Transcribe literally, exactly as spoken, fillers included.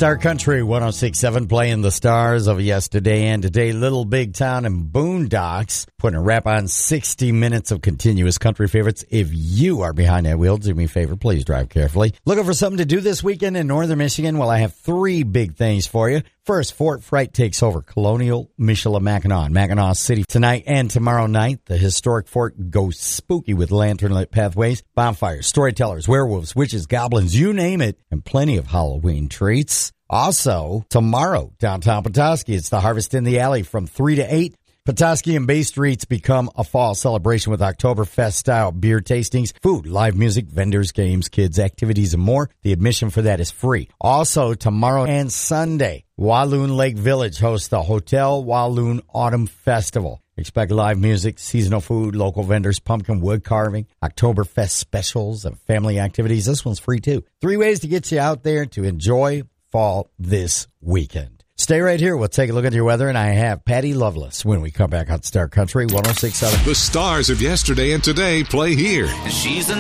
Star Country one oh six point seven playing the stars of yesterday and today. Little Big Town and Boondocks putting a wrap on sixty minutes of continuous country favorites. If you are behind that wheel, do me a favor, please drive carefully. Looking for something to do this weekend in northern Michigan? Well, I have three big things for you. First, Fort Fright takes over Colonial Michilimackinac in Mackinac City tonight and tomorrow night. The historic fort goes spooky with lantern-lit pathways, bonfires, storytellers, werewolves, witches, goblins, you name it, and plenty of Halloween treats. Also, tomorrow, downtown Petoskey, it's the Harvest in the Alley from three to eight. Petoskey and Bay Streets become a fall celebration with Oktoberfest-style beer tastings, food, live music, vendors, games, kids, activities, and more. The admission for that is free. Also, tomorrow and Sunday, Walloon Lake Village hosts the Hotel Walloon Autumn Festival. Expect live music, seasonal food, local vendors, pumpkin wood carving, Oktoberfest specials, and family activities. This one's free, too. Three ways to get you out there to enjoy fall this weekend. Stay right here. We'll take a look at your weather, and I have Patty Loveless when we come back on Star Country one oh six point seven. The stars of yesterday and today play here. She's a